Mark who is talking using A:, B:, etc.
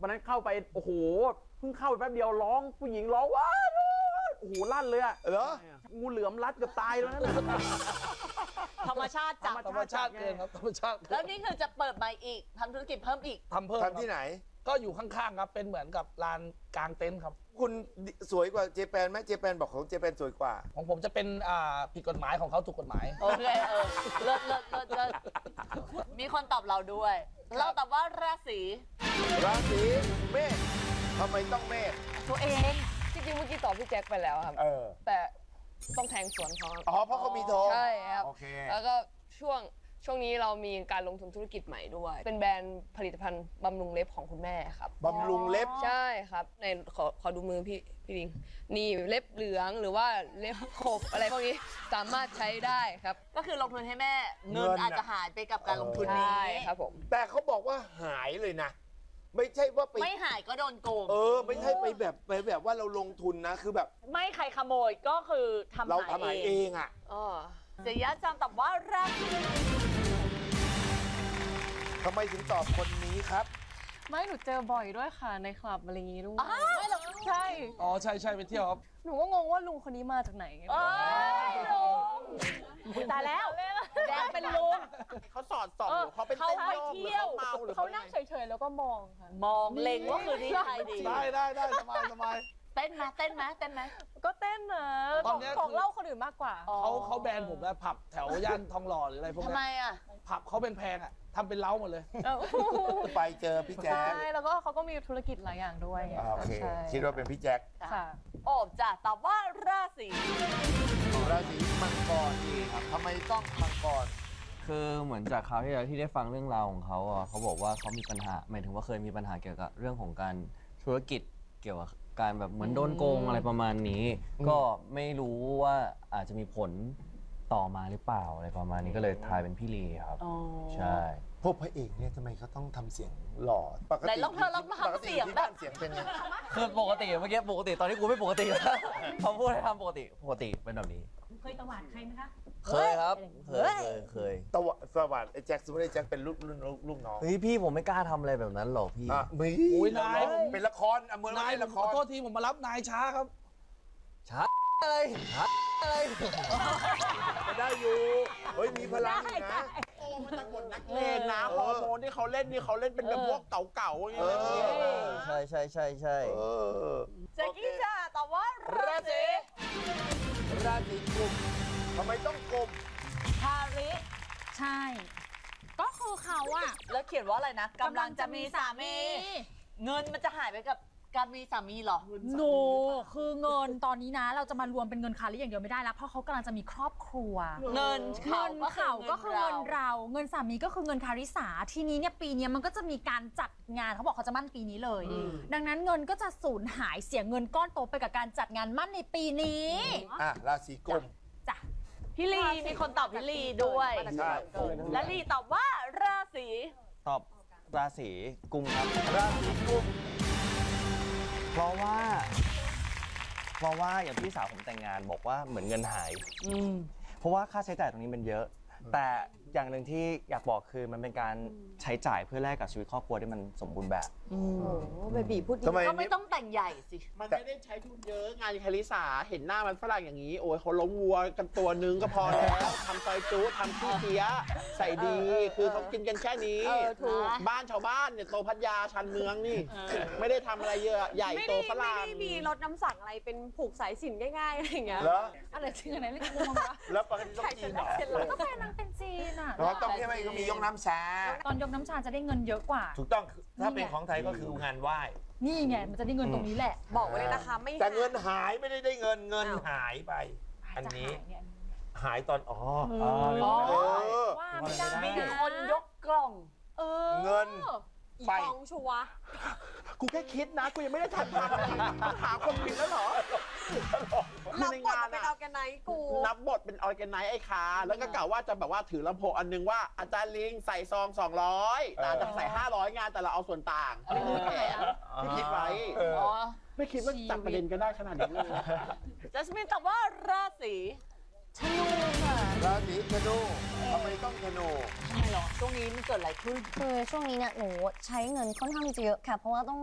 A: วันนั้นเข้าไปโอ้โหเพิ่งเข้าไปแป๊บเดียวร้องผู้หญิงร้องว้าวโอ้โหลั่นเลยอะ
B: เหรอ
A: งูเหลือมรัดเกือบตายแล้วนั่น
C: ธรรมชาติจับ
D: ธรรมชาติเกินครับธรรมชาติ
C: แล้วนี่คือจะเปิดใหม่อีกทำธุรกิจเพิ่มอีก
D: ทำเพิ่ม
B: ทำที่ไหน
D: ก็อยู่ข้างๆครับเป็นเหมือนกับลานกลางเต็นท์ครับ
B: คุณสวยกว่าเจแปนไหมเจแปนบอกของเจแปนสวยกว่า
D: ของผมจะเป็นผิดกฎหมายของเขาถูกกฎหมาย
C: โอเคเลิศมีคนตอบเราด้วย เราตอบว่าราศี
B: เมษทำไมต้องเมษ
C: ตัวเอง
E: จริงๆเมื่อกี้ตอบพี่แจ็คไปแล้วครับแต่ต้องแทงสวนเขาครับ
B: อ๋อเพราะเขามีโทร
E: ใช่ครับ
B: โอเค
E: แล้วก็ช่วงนี้เรามีการลงทุนธุรกิจใหม่ด้วย เป็นแบรนด์ผลิตภัณฑ์บำรุงเล็บของคุณแม่ครับ
B: บำรุงเล็บ
E: ใช่ครับในขอดูมือพี่ลิงนี่เล็บเหลืองหรือว่าเล็บขบอะไรพวกนี้สามารถใช้ได้ครับ
C: ก็คือลงทุนให้แม่เงินอาจจะหายไปกับการลงทุนนี้
E: ครับผม
B: แต่เขาบอกว่าหายเลยนะไม่ใช่ว่าไป
C: ไม่หายก็โดนโกง
B: ไม่ใช่ไปแบบว่าเราลงทุนนะคือแบบ
C: ไม่ใครขโมยก็คือทำ
B: เราทำหายเองอ่ะ
C: เสียยะจังตอบว่าราศี
B: ทำไมถึงตอบคนนี้ครับ
F: ไม่หนูเจอบ่อยด้วยค่ะในคลับอะไรอย่างงี้ด้วยไม่หรอกใช่
D: อ๋อใช่ไปเที่ยวครับ
F: หนูก็งงว่าลุงคนนี้มาจากไหนไง
C: ลุงตายแล้วแดงเป็นลุง
A: เขาสอดส่องเขาเป็นเต้นโยกหรือเขาเมาหรือ
F: เขานั่งเฉยๆแล้วก็มองค่ะ
C: มองเล็งว่าคืนนี้ใครดี
D: ได้สบาย
C: เต้นไหมก็เต้นนะ
D: ตอนนี้
F: บอกเล่าคนอื่นมากกว่า
D: เขาแบนผมแล้วผับแถวย่านทองหล่อหรืออะไรพวกนี้
C: ทำไมอ่ะ
D: ผับเขาเป็นแพงอ่ะทำเป็นเล้าหมดเลย
B: ไปเจอพี่แจ๊ค
F: ใช่แล้วก็เขาก็มีธุรกิจหลายอย่างด้วย
B: โอเค
F: ใช่
B: คิดว่าเป็นพี่แจ๊ค
F: ค่ะ
C: โอบจ้ะตอบว่าราศี
B: ราศีมังกรทำไมต้องมังกร
G: คือเหมือนจากคราวที่แล้วที่ได้ฟังเรื่องราวของเขาอ่ะเขาบอกว่าเขามีปัญหาหมายถึงว่าเคยมีปัญหาเกี่ยวกับเรื่องของการธุรกิจเกี่ยวกับการแบบเหมือนโดนโกงอะไรประมาณนี้ ก็ไม่รู้ว่าอาจจะมีผลต่อมาหรือเปล่าอะไรประมาณนี้ก็เลยทายเป็นพี่ลีครับใช่
B: พวกพระเอกเนี่ยทำไมเขาต้องทำเสียงหล่อปก
C: ไหน
B: ติ
C: ลองเธอลองทำเสียงแบบ
B: เสียงเป็นไง
G: คือปกติเมื่อกี้ปกติตอนนี้กูไม่ปกติแล้วเขาพูดให้ทำปกติเป็นแบบนี้
H: เคยตวาดใครไหมคะ
G: เคยครับเคย
B: สวัสดิ์ไอ้แจ็คสมมติไอ้แจ็คเป็นลูกน้อง
G: เฮ้ยพี่ผมไม่กล้าทำอะไรแบบนั้นหรอกพี่
B: มี
D: โอ้ยนาย
B: เป็นละครเมือง
D: นาย
B: ละค
D: ขอ
B: ร
D: โทษทีผมมารับนายช้าครับ
G: ช้าอะไรอะไร
B: ไม่ได้อยู่เฮ้ยมีพลังนะ
A: โอ้มันตะกดนักเลงนะฮอร์โมนที่เขาเล่นนี่เขาเล่นเป็นแบบพวกเก่าๆอย่างเงี้ย
G: ใช่
C: แจ็คกี้จ้ะตอบว่าราศี
B: กุมทำไมต้องกุม
C: ทาริ
H: ใช่ ก็คือเขาอะ
C: แล้วเขียนว่าอะไรนะกำลังจะมีสามี เงินมันจะหายไปกับการมีสามีเหรอ
H: โนคือเงินตอนนี้นะเราจะมารวมเป็นเงินคาริอย่างเดียวไม่ได้แล้วเพราะเขากำลังจะมีครอบครัว
C: เงินเขา
H: ก็คือเงินเราเงินสามีก็คือเงินคาริสาทีนี้เนี่ยปีนี้มันก็จะมีการจัดงานเขาบอกเขาจะมั่นปีนี้เลย ดังนั้นเงินก็จะสูญหายเสียเงินก้อนโตไปกับการจัดงานมั่นในปีนี้
B: ราศีกุม
H: จ้ะ
C: พี่ลีมีคนตอบพี่ลีด้วย
B: ใช่
C: และลีตอบว่าราศี
G: ตอบราศีกุมครับ
B: ราศีกุม
G: เพราะว่าอย่างพี่สาวผมแต่งงานบอกว่าเหมือนเงินหายเพราะว่าค่าใช้จ่ายตรงนี้มันเยอะ แต่อย่างหนึ่งที่อยากบอกคือมันเป็นการใช้จ่ายเพื่อแลกกับชีวิตครอบครัวที่มันสมบูรณ์แบบ
E: เบบีพูดดี
C: ก็ไม่ต้องแต่งใหญ่สิ
A: มันไม่ได้ใช้ทุนเยอะงานคาริสาเห็นหน้ามันฝรั่งอย่างนี้โอ้ยเขาล้มวัวกันตัวนึงก็พอแล้วทำซอยจุทำขี้เกียใส่ดีคือเขากินกันแค่นี้บ้านชาวบ้านเนี่ยโตพัทยาชันเมืองนี่ไม่ได้ทำอะไรเยอะใหญ่โตฝรั่ง
E: ไม่ได้มีรถน้ำสั่งอะไรเป็นผูกสายสิญจนง่ายๆอะไรอย่างเงี้ย
B: เหรอ
H: อะไรจริงอะไรไม่รู้มั้ง
B: แล้วปกติต้องกินเหรอ
H: ก็แฟนนางเป็นจีนอ่ะ
B: เราต้องที่ไม่ก็มียกน้ำชา
H: ตอนยกน้ำชาจะได้เงินเยอะกว่า
B: ถูกต้องถ้าเป็นของไทยก็คืองานไหว้
H: นี่ไงมันจะได้เงินตรงนี้แหละ
E: บอกไว้เลยนะคะไม่
B: แต่เงินหายไม่ได้เงินหายไป อันนี้หายตอน
H: ว่าไม่ได้
C: มีคนยกกล่อง
B: เงินไป
E: กองชัว
A: กูแค่คิดนะกูยังไม่ได้ทันหาคนผิดแล้วเหรอ
E: รับบทเป็นออร์แกไนซ์กู
A: นับบทเป็นออร์แกไนซ์ไอ้คาแล้วก็กล่าวว่าจะแบบว่าถือลำโพงอันนึงว่าอาจารย์ลิงใส่ซอง200แต่จะใส่500งานแต่เราเอาส่วนต่างนี่คือแผนที่คิดไว้ไม่คิดว่าจับประเด็นกันได้ขนาดนี้เลย
C: จัสมินตอบว่าราศีธนูค่ะ
B: ราศีธนูทำไมต้องธนู
C: ทำไมหรอช่วงนี้มันเกิดอะไรขึ้น
I: คือช่วงนี้เนี่ยหนูใช้เงินค่อนข้างที่จะเยอะค่ะเพราะว่าต้อง